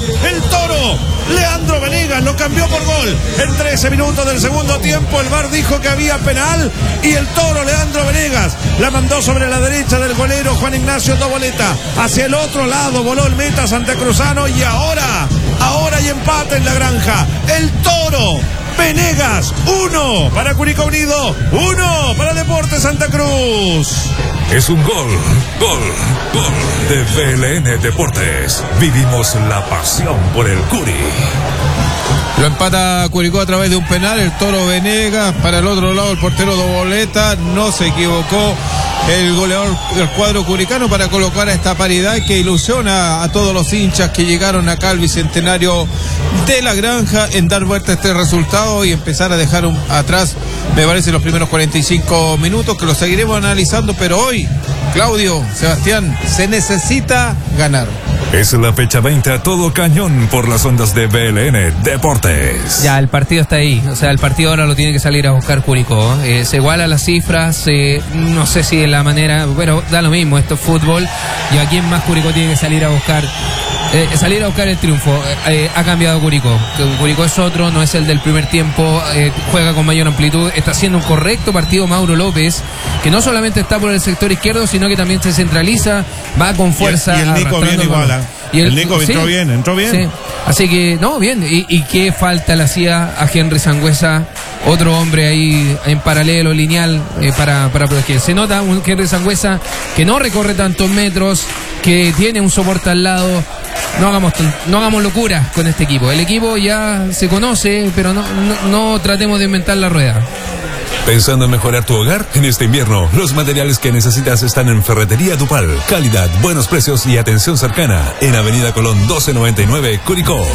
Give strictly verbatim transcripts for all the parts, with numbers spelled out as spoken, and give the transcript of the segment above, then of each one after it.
el Toro. Leandro Venegas lo cambió por gol. En trece minutos del segundo tiempo el V A R dijo que había penal y el Toro Leandro Venegas la mandó sobre la derecha del golero Juan Ignacio Doboleta. Hacia el otro lado voló el meta santacruzano y ahora, ahora hay empate en La Granja. El Toro Venegas, uno para Curicó Unido, uno para Deportes Santa Cruz. Es un gol, gol, gol de V L N Deportes. Vivimos la pasión por el Curi. Lo empata Curicó a través de un penal, el Toro Venegas. Para el otro lado el portero Doboleta, no se equivocó el goleador del cuadro curicano para colocar a esta paridad que ilusiona a todos los hinchas que llegaron acá al Bicentenario de La Granja en dar vuelta a este resultado y empezar a dejar un, atrás, me parece, los primeros cuarenta y cinco minutos, que lo seguiremos analizando, pero hoy, Claudio, Sebastián, se necesita ganar. Es la fecha veinte a todo cañón por las ondas de V L N Deportes. Ya, el partido está ahí. O sea, el partido ahora lo tiene que salir a buscar Curicó. Eh, se igualan las cifras. Eh, no sé si de la manera... Pero da lo mismo, esto es fútbol. Y a quién más Curicó tiene que salir a buscar... Eh, salir a buscar el triunfo. Eh, eh, ha cambiado Curicó. Curicó es otro, no es el del primer tiempo. Eh, juega con mayor amplitud. Está haciendo un correcto partido Mauro López, que no solamente está por el sector izquierdo, sino que también se centraliza, va con fuerza. Y el, y el Nico bien igual. ¿eh? Y el, el Nico sí, entró bien, entró bien. Sí. Así que, no, bien. Y, y qué falta le hacía a Henry Sangüesa, otro hombre ahí en paralelo, lineal, eh, para, para proteger. Se nota un Henry Sangüesa que no recorre tantos metros, que tiene un soporte al lado. No hagamos, no hagamos locuras con este equipo. El equipo ya se conoce, pero no, no, no tratemos de inventar la rueda. ¿Pensando en mejorar tu hogar? En este invierno, los materiales que necesitas están en Ferretería Tupal. Calidad, buenos precios y atención cercana. En Avenida Colón doce noventa y nueve, Curicó.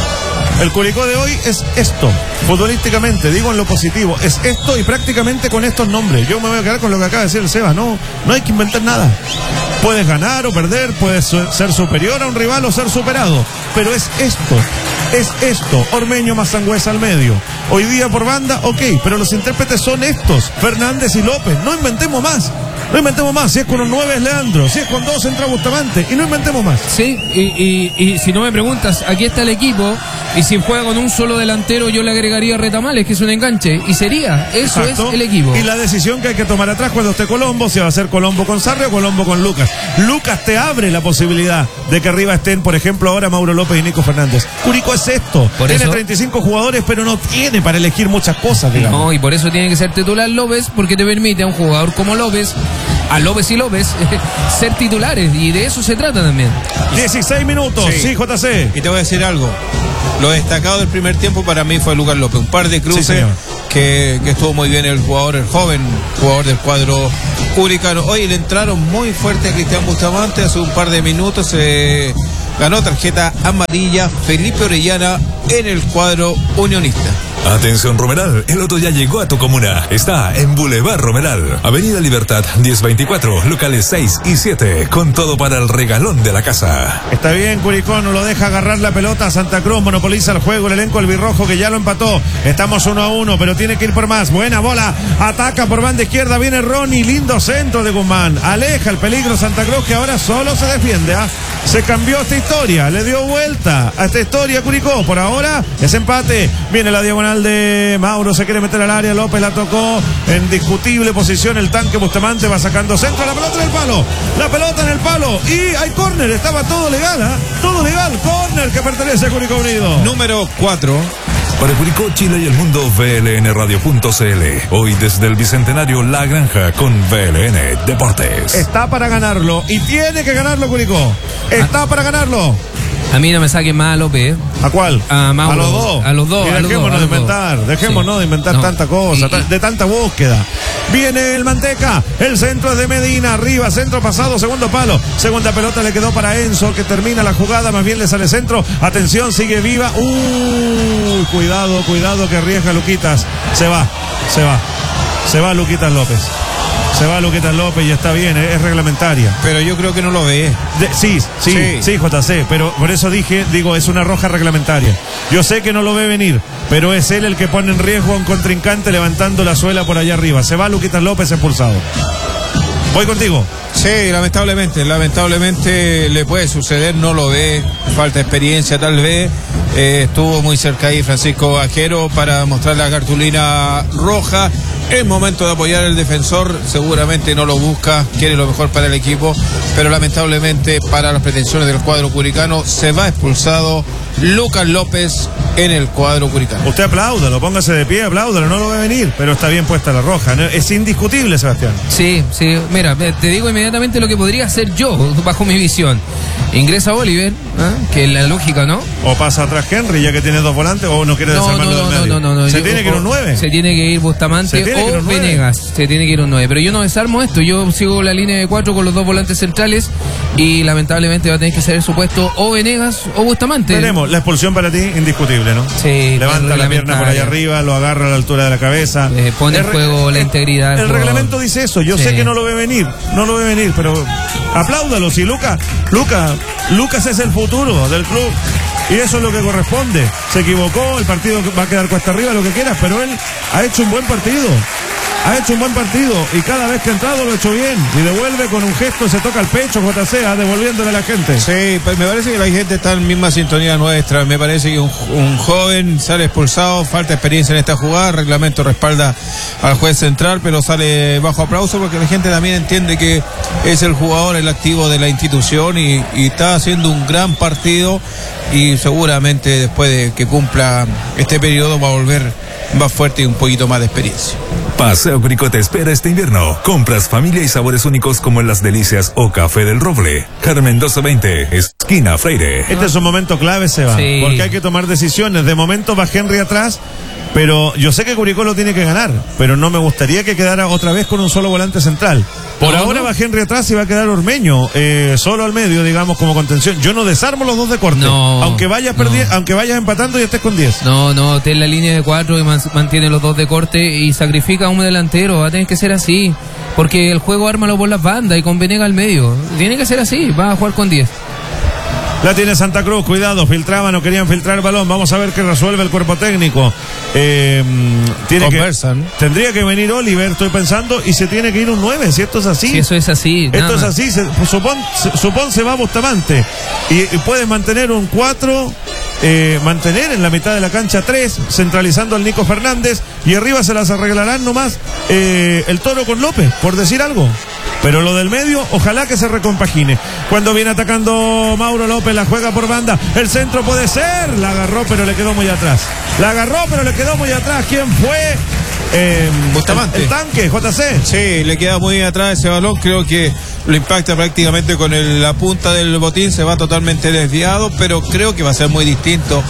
El Curicó de hoy es esto, futbolísticamente, digo en lo positivo, es esto y prácticamente con estos nombres. Yo me voy a quedar con lo que acaba de decir el Seba, no, no hay que inventar nada. Puedes ganar o perder, puedes ser superior a un rival o ser superado, pero es esto, es esto, Ormeño más Sangüesa al medio. Hoy día por banda, ok, pero los intérpretes son estos, Fernández y López, no inventemos más. No inventemos más, si es con un nueve es Leandro, si es con dos entra Bustamante, y no inventemos más. Sí, y, y, y si no me preguntas, aquí está el equipo, y si juega con un solo delantero yo le agregaría a Retamales, que es un enganche, y sería, eso Exacto. es el equipo. Y la decisión que hay que tomar atrás cuando esté Colombo, si va a ser Colombo con Sarri o Colombo con Lucas. Lucas te abre la posibilidad de que arriba estén, por ejemplo, ahora Mauro López y Nico Fernández. Curicó es esto, por tiene eso... treinta y cinco jugadores, pero no tiene para elegir muchas cosas, digamos. No, y por eso tiene que ser titular López, porque te permite a un jugador como López, a López y López, ser titulares, y de eso se trata también. dieciséis minutos, sí, sí J C. Y te voy a decir algo, lo destacado del primer tiempo para mí fue Lucas López, un par de cruces sí, que, que estuvo muy bien el jugador, el joven jugador del cuadro curicano. Hoy le entraron muy fuerte a Cristian Bustamante, hace un par de minutos se ganó tarjeta amarilla Felipe Orellana en el cuadro unionista. Atención Romeral, el Loto ya llegó a tu comuna. Está en Boulevard Romeral, Avenida Libertad diez veinticuatro, locales seis y siete, con todo para el regalón de la casa. Está bien, Curicó, no lo deja agarrar la pelota a Santa Cruz, monopoliza el juego, el elenco albirrojo que ya lo empató. Estamos uno a uno, pero tiene que ir por más. Buena bola, ataca por banda izquierda, viene Ronnie, lindo centro de Guzmán. Aleja el peligro Santa Cruz, que ahora solo se defiende, ¿ah? Se cambió esta historia, le dio vuelta a esta historia Curicó. Por ahora es empate, viene la diagonal de Mauro, se quiere meter al área, López la tocó en discutible posición, el tanque Bustamante va sacando centro, la pelota en el palo, la pelota en el palo y hay córner, estaba todo legal, ¿eh? todo legal, córner que pertenece a Curicó Unido. Número cuatro. Para Curicó, Chile y el mundo, V L N Radio punto C L. Hoy desde el Bicentenario La Granja con V L N Deportes. Está para ganarlo y tiene que ganarlo Curicó. Está ah. para ganarlo. A mí no me saquen más a López. ¿A cuál? A, Mauro, a los dos. A los dos. Y dejémonos de inventar, dejémonos sí. de inventar no. tanta cosa, y, y... de tanta búsqueda. Viene el Manteca, el centro es de Medina, arriba, centro pasado, segundo palo. Segunda pelota le quedó para Enzo, que termina la jugada, más bien le sale centro. Atención, sigue viva. Uy, cuidado, cuidado que arriesga Luquitas. Se va, se va. Se va Luquitas López. Se va Luquitas López y está bien, es reglamentaria. Pero yo creo que no lo ve. De, sí, sí, sí, sí, J C, pero por eso dije, digo, es una roja reglamentaria. Yo sé que no lo ve venir, pero es él el que pone en riesgo a un contrincante levantando la suela por allá arriba. Se va Luquitas López expulsado. Voy contigo. Sí, lamentablemente, lamentablemente le puede suceder, no lo ve, falta experiencia tal vez. Eh, estuvo muy cerca ahí Francisco Bajero para mostrar la cartulina roja. Es momento de apoyar al defensor, seguramente no lo busca, quiere lo mejor para el equipo, pero lamentablemente para las pretensiones del cuadro curicano se va expulsado Lucas López en el cuadro curicano. Usted apláudalo, póngase de pie, apláudalo, no lo ve venir, pero está bien puesta la roja, ¿no? Es indiscutible, Sebastián. Sí, sí, mira, te digo inmediatamente lo que podría hacer yo, bajo mi visión. Ingresa Oliver, ¿eh? Que es la lógica, ¿no? O pasa atrás Henry, ya que tiene dos volantes, o no quiere no, desarmarlo no, del no, medio. no, no, no, Se yo, tiene que ir un nueve. Se tiene que ir Bustamante o Venegas. Se tiene que ir un nueve. Pero yo no desarmo esto. Yo sigo la línea de cuatro con los dos volantes centrales. Y lamentablemente va a tener que ser su puesto o Venegas o Bustamante. Veremos. La expulsión para ti, indiscutible, ¿no? Sí. Levanta la pierna por allá arriba, lo agarra a la altura de la cabeza. Eh, pone en juego la integridad. El, el reglamento dice eso. Yo sí. sé que no lo ve venir. No lo ve venir, pero apláudalo. Si Lucas, Lucas, Lucas es el futuro del club. Y eso es lo que corresponde. Se equivocó, el partido va a quedar cuesta arriba, lo que quieras, pero él ha hecho un buen partido. Ha hecho un buen partido y cada vez que ha entrado lo ha hecho bien. Y devuelve con un gesto, se toca el pecho, J C, ¿ah? Devolviéndole a la gente. Sí, pues me parece que la gente está en misma sintonía nuestra. Me parece que un, un joven sale expulsado, falta experiencia en esta jugada. El reglamento respalda al juez central, pero sale bajo aplauso porque la gente también entiende que es el jugador, el activo de la institución y, y está haciendo un gran partido. Y seguramente después de que cumpla este periodo va a volver más fuerte y un poquito más de experiencia. Paseo Curicó te espera este invierno. Compras familia y sabores únicos como en Las Delicias o Café del Roble. Carmen doce veinte, esquina Freire. Este es un momento clave, Seba, sí. Porque hay que tomar decisiones. De momento va Henry atrás, pero yo sé que Curicó lo tiene que ganar, pero no me gustaría que quedara otra vez con un solo volante central. Por no, ahora no. va Henry atrás y va a quedar Ormeño eh, solo al medio, digamos, como contención. Yo no desarmo los dos de corte, no, aunque vayas no. perdi- aunque vayas empatando y estés con diez. No, no, ten la línea de cuatro y man- mantiene los dos de corte y sacrifica a un delantero. Va a tener que ser así, porque el juego ármalo por las bandas y con Venegas al medio. Tiene que ser así, va a jugar con diez. La tiene Santa Cruz, cuidado, filtraban, no querían filtrar el balón. Vamos a ver qué resuelve el cuerpo técnico. Eh, tiene Conversan. que, tendría que venir Oliver, estoy pensando, y se tiene que ir un nueve, si esto es así. Si eso es así. Esto nada es más. así, se, supón, se, supón se va Bustamante. Y, y puedes mantener un cuatro, eh, mantener en la mitad de la cancha tres, centralizando al Nico Fernández, y arriba se las arreglarán nomás eh, el Toro con López, por decir algo. Pero lo del medio, ojalá que se recompagine. Cuando viene atacando Mauro López, la juega por banda. El centro puede ser. La agarró, pero le quedó muy atrás. La agarró, pero le quedó muy atrás. ¿Quién fue? Eh, Bustamante. El, el tanque, J C. Sí, le queda muy atrás ese balón. Creo que lo impacta prácticamente con el, la punta del botín. Se va totalmente desviado, pero creo que va a ser muy distinto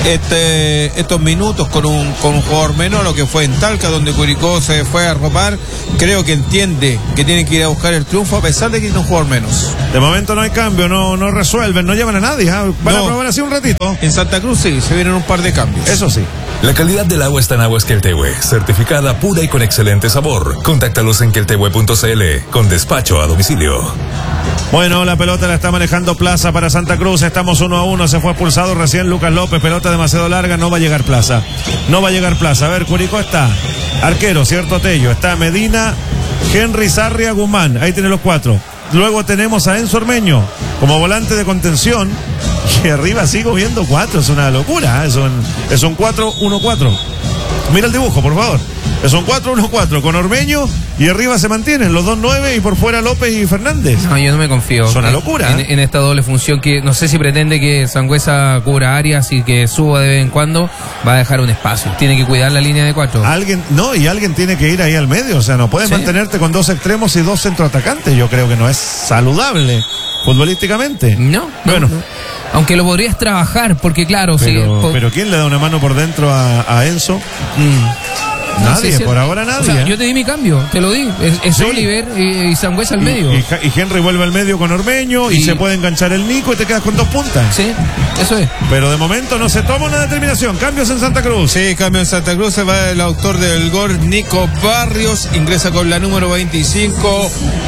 este, estos minutos con un, con un jugador menos a lo que fue en Talca, donde Curicó se fue a arropar. Creo que entiende que tiene que ir a buscar el triunfo a pesar de que tiene un jugador menos. De momento no hay cambio, no, no resuelven, no llevan a nadie. ¿eh? Van No. a probar así un ratito. En Santa Cruz sí, se vienen un par de cambios. Eso sí. La calidad del agua está en Aguas Queltehue, certificada pura y con excelente sabor. Contáctalos en queltehue punto c l con despacho a domicilio. Bueno, la pelota la está manejando Plaza para Santa Cruz. Estamos uno a uno. Se fue expulsado recién Lucas López. Pelota demasiado larga. No va a llegar Plaza. No va a llegar Plaza. A ver, Curicó está. Arquero, cierto Tello. Está Medina, Henry, Sarria, Guzmán. Ahí tiene los cuatro. Luego tenemos a Enzo Ormeño como volante de contención. Y arriba sigo viendo cuatro. Es una locura. ¿eh? Es un, es un cuatro uno cuatro. Mira el dibujo, por favor. Es un cuatro uno cuatro con Ormeño y arriba se mantienen los dos nueve y por fuera López y Fernández. No, yo no me confío. Es una locura. En, en esta doble función que no sé si pretende que Sangüesa cubra áreas y que suba de vez en cuando, va a dejar un espacio. Tiene que cuidar la línea de cuatro. Alguien, no, y alguien tiene que ir ahí al medio. O sea, no puedes Sí. mantenerte con dos extremos y dos centroatacantes. Yo creo que no es saludable futbolísticamente. No, no, Bueno. no. Aunque lo podrías trabajar, porque claro, sí. Pero, po- pero ¿quién le da una mano por dentro a, a Enzo? Mm. No Nadie, sé si- por ahora nadie. O sea, ¿eh? yo te di mi cambio, te lo di. Es, es Sí. Oliver y, y Sangüesa al medio. Y, y Ja- y Henry vuelve al medio con Ormeño y, Y- se puede enganchar el Nico y te quedas con dos puntas. Sí, eso es. Pero de momento no se toma una determinación. Cambios en Santa Cruz. Sí, cambio en Santa Cruz, se va el autor del gol, Nico Barrios, ingresa con la número veinticinco,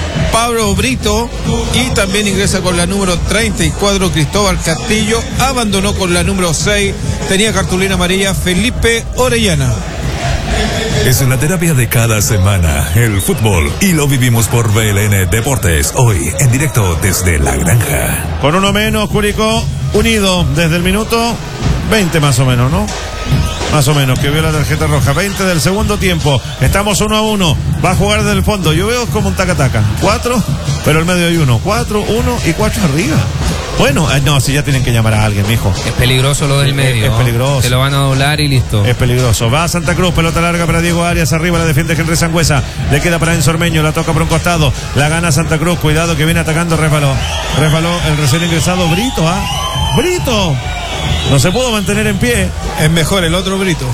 Pablo Brito, y también ingresa con la número treinta y cuatro, Cristóbal Castillo, abandonó con la número seis, tenía cartulina amarilla, Felipe Orellana. Es la terapia de cada semana, el fútbol, y lo vivimos por B L N Deportes, hoy en directo desde La Granja. Con uno menos, Curicó unido desde el minuto veinte más o menos, ¿no? Más o menos, que vio la tarjeta roja. veinte del segundo tiempo. Estamos uno a uno. Va a jugar desde el fondo. Yo veo como un taca-taca. Cuatro, pero el medio hay uno. Cuatro, uno y cuatro arriba. Bueno, no, si ya tienen que llamar a alguien, mijo. Es peligroso lo del Es- medio. es peligroso. Se lo van a doblar y listo. Es peligroso. Va a Santa Cruz, pelota larga para Diego Arias, arriba la defiende Henry Sangüesa, le queda para Enzo Ormeño, la toca por un costado, la gana Santa Cruz, cuidado que viene atacando, resbaló, resbaló el recién ingresado Brito, ¿ah? Brito, no se pudo mantener en pie. Es mejor el otro Brito.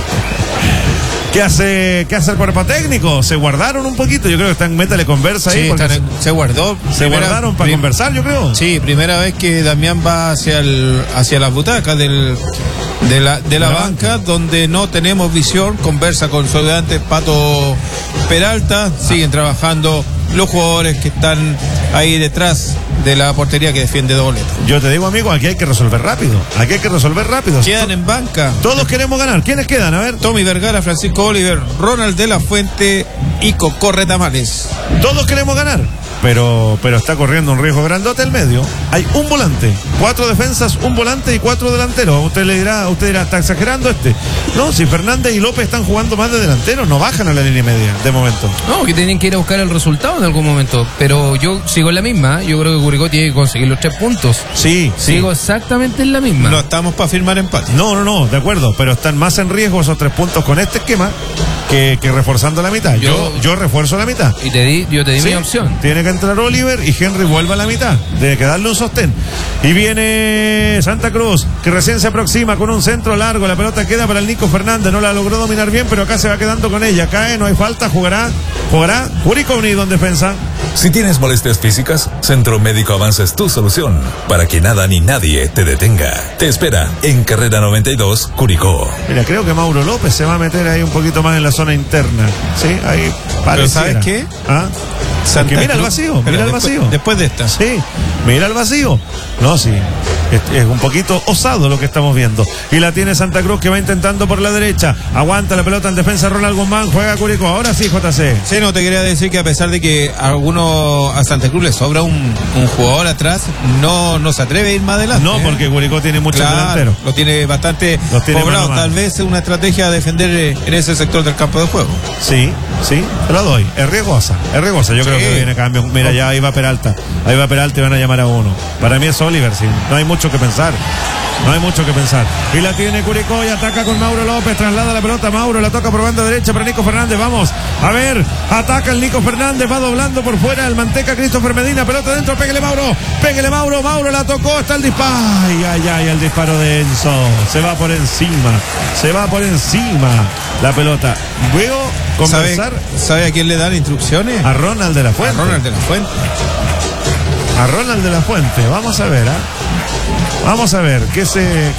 ¿Qué hace, qué hace el cuerpo técnico? Se guardaron un poquito, yo creo que están, métale conversa ahí. Sí, porque están en- se guardó. se Primera- guardaron para prim- conversar, yo creo. Sí, primera vez que Damián va hacia el hacia las butacas del de la de la la banca, banca. donde no tenemos visión, conversa con su ayudante Pato Peralta, siguen trabajando los jugadores que están ahí detrás de la portería que defiende Dobleta. Yo te digo, amigo, aquí hay que resolver rápido, aquí hay que resolver rápido. Quedan en banca Todos queremos ganar, ¿quiénes quedan? A ver, Tommy Vergara, Francisco Oliver, Ronald de la Fuente y Cocorre Tamales. todos queremos ganar. Pero, pero está corriendo un riesgo grandote el medio. Hay un volante, cuatro defensas, un volante y cuatro delanteros. Usted le dirá, usted dirá, está exagerando este. No, si Fernández y López están jugando más de delanteros, no bajan a la línea media de momento. No, que tienen que ir a buscar el resultado en algún momento. Pero yo sigo en la misma. Yo creo que Curicó tiene que conseguir los tres puntos. Sí, sí. Sigo exactamente en la misma. No estamos para firmar empate. No, no, no, de acuerdo, pero están más en riesgo esos tres puntos con este esquema que, que reforzando la mitad. Yo, Yo- yo refuerzo la mitad. Y te di, yo te di Sí, mi opción. Tiene que entrar Oliver y Henry vuelve a la mitad. Tiene que darle un sostén. Y viene Santa Cruz, que recién se aproxima con un centro largo. La pelota queda para el Nico Fernández. No la logró dominar bien, pero acá se va quedando con ella. Cae, no hay falta. Jugará, jugará. Curicó unido en defensa. Si tienes molestias físicas, Centro Médico Avance es tu solución para que nada ni nadie te detenga. Te espera en Carrera noventa y dos, Curicó. Mira, creo que Mauro López se va a meter ahí un poquito más en la zona interna. Sí, ahí pareciera. ¿sabes qué? ¿Ah? Santa Porque mira el Cruz- vacío, Espera, mira el después- vacío. Después de esta. Sí, mira el vacío. No, sí. Es, es un poquito osado lo que estamos viendo. Y la tiene Santa Cruz que va intentando por la derecha. Aguanta la pelota en defensa Ronald Guzmán. Juega Curicó. Ahora sí, J C. Sí, no te quería decir que a pesar de que a alguno a Santa Cruz le sobra un, un jugador atrás, no, no se atreve a ir más adelante. No, ¿eh? porque Curicó tiene muchos Claro, delanteros. lo tiene bastante Los tiene poblado. mano a mano. Tal vez una estrategia a defender eh, en ese sector del campo de juego. Sí, sí, te lo doy. Es riesgosa, es riesgosa. Yo creo Sí. que viene cambio. Mira, ya ahí va Peralta. Ahí va Peralta y van a llamar a uno. Para mí es Oliver, sí. No hay mucho que pensar. No hay mucho que pensar. Y la tiene Curicó y ataca con Mauro López. Traslada la pelota. Mauro la toca por banda derecha para Nico Fernández. Vamos a ver. Ataca el Nico Fernández. Va doblando por fuera el Manteca Christopher Medina. Pelota dentro. Pégale Mauro. Pégale Mauro. Mauro la tocó. Está el disparo. Ay, ay, ay. El disparo de Enzo. Se va por encima. Se va por encima la pelota. Veo ¿Sabe, conversar ¿Sabe a quién le dan instrucciones? a Ronald de la A Fuente. Ronald de la Fuente. A Ronald de la Fuente. Vamos a ver, ¿ah? Vamos a ver qué se,